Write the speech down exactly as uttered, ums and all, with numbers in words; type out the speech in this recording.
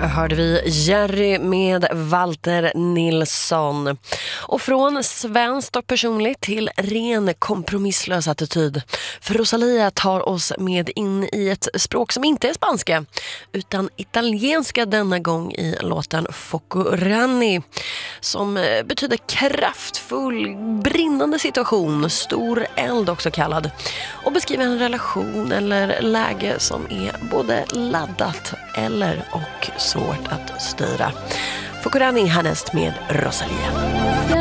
hörde vi Jerry med Walter Nilsson. Och från svenskt och personligt till ren kompromisslös attityd. För Rosalia tar oss med in i ett språk som inte är spanska utan italienska denna gång i låten Focorani, som betyder kraftfull, brinnande situation, stor eld också kallad, och beskriver en relation eller läge som är både laddat eller och svårt att styra. Focorani härnäst med Rosalia.